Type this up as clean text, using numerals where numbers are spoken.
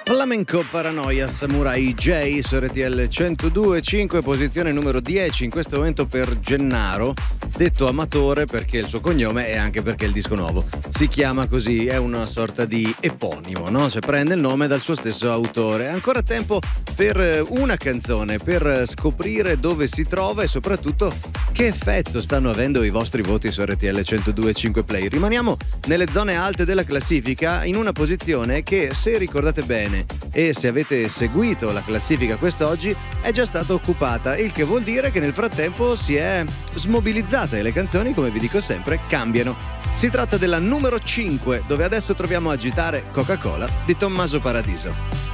Flamenco Paranoia Samurai J su RTL 102.5, posizione numero 10 in questo momento per Gennaro, detto amatore perché il suo cognome e anche perché il disco nuovo si chiama così, è una sorta di eponimo, no? Cioè prende il nome dal suo stesso autore. Ancora tempo per una canzone, per scoprire dove si trova e soprattutto che effetto stanno avendo i vostri voti su RTL 102.5 Play. Rimaniamo nelle zone alte della classifica in una posizione che, se ricordate bene e se avete seguito la classifica quest'oggi, è già stata occupata, il che vuol dire che nel frattempo si è smobilizzata e le canzoni, come vi dico sempre, cambiano. Si tratta della numero 5, dove adesso troviamo Agitare Coca-Cola di Tommaso Paradiso.